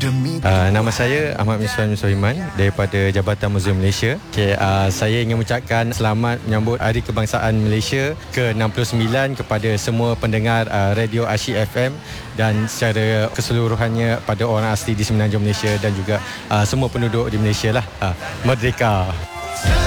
Nama saya Ahmad Miswan Suhaiman daripada Jabatan Muzium Malaysia. Saya ingin mengucapkan selamat menyambut Hari Kebangsaan Malaysia ke-69 kepada semua pendengar Radio Asyik FM dan secara keseluruhannya pada orang asli di Semenanjung Malaysia dan juga semua penduduk di Malaysia lah. Merdeka!